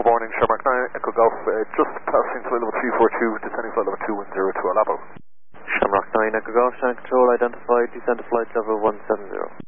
good morning, Shamrock 9, Echo Golf, just passing flight level 342, descending flight level 210 to Alabo. Shamrock 9, Echo Golf, Shannon Control, identified, descend to flight level 170.